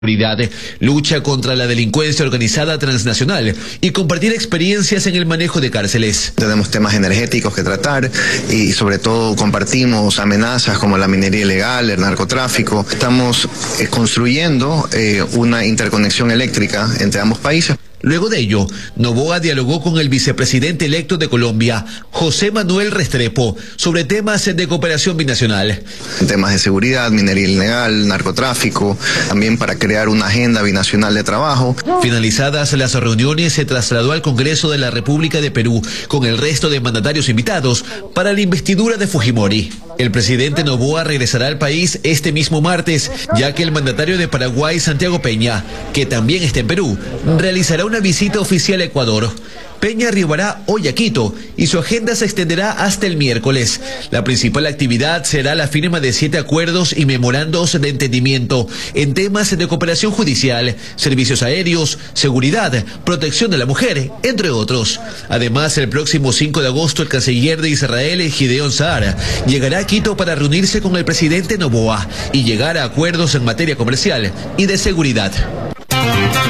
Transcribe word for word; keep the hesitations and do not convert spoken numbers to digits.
lucha contra la delincuencia organizada transnacional y compartir experiencias en el manejo de cárceles. Tenemos temas energéticos que tratar y sobre todo compartimos amenazas como la minería ilegal, el narcotráfico. Estamos eh, construyendo eh, una interconexión eléctrica entre ambos países. Luego de ello, Noboa dialogó con el vicepresidente electo de Colombia, José Manuel Restrepo, sobre temas de cooperación binacional. Temas de seguridad, minería ilegal, narcotráfico, también para crear una agenda binacional de trabajo. Finalizadas las reuniones, se trasladó al Congreso de la República de Perú con el resto de mandatarios invitados para la investidura de Fujimori. El presidente Noboa regresará al país este mismo martes, ya que el mandatario de Paraguay, Santiago Peña, que también está en Perú, realizará una visita oficial a Ecuador. Peña arribará hoy a Quito y su agenda se extenderá hasta el miércoles. La principal actividad será la firma de siete acuerdos y memorandos de entendimiento en temas de cooperación judicial, servicios aéreos, seguridad, protección de la mujer, entre otros. Además, el próximo cinco de agosto, el canciller de Israel, Gideon Saar, llegará a Quito para reunirse con el presidente Noboa y llegar a acuerdos en materia comercial y de seguridad.